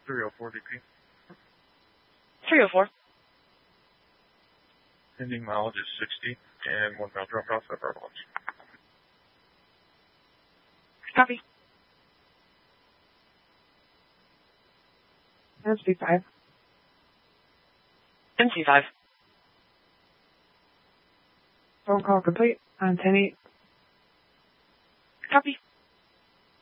304 DP. 304. Pending mileage is 60 and 1 pound drop off at our launch. Copy. MC5. MC5. Phone call complete on 10-8. Copy.